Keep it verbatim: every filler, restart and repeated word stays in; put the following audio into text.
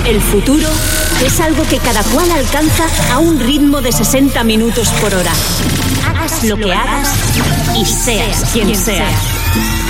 El futuro es algo que cada cual alcanza a un ritmo de sesenta minutos por hora. Hagas lo que hagas y seas quien seas.